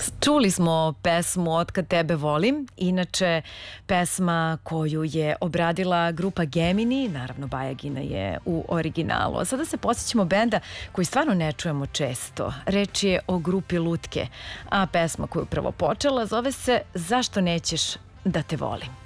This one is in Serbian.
Čuli smo pesmu Otkad tebe volim, inače pesma koju je obradila grupa Gemini, naravno Bajagina je u originalu. A sada se posjećamo benda koji stvarno ne čujemo često. Reč je o grupi Lutke, a pesma koju prvo počela zove se Zašto nećeš da te volim.